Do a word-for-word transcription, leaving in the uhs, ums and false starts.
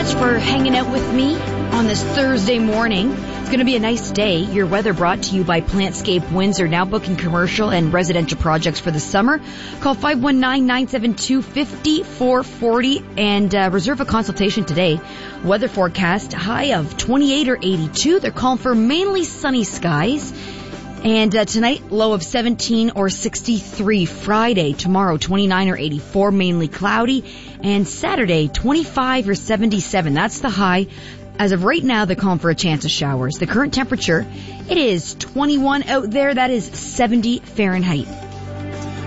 much for hanging out with me on this Thursday morning. It's going to be a nice day. Your weather brought to you by Plantscape Windsor, now booking commercial and residential projects for the summer. Call five one nine, nine seven two, five four four zero and uh, reserve a consultation today. Weather forecast, high of twenty-eight or eighty-two. They're calling for mainly sunny skies. And uh, tonight, low of seventeen or sixty-three. Friday, tomorrow, twenty-nine or eighty-four, mainly cloudy. And Saturday, twenty-five or seventy-seven. That's the high. As of right now, they're calling for a chance of showers. The current temperature, it is twenty-one out there. That is seventy Fahrenheit.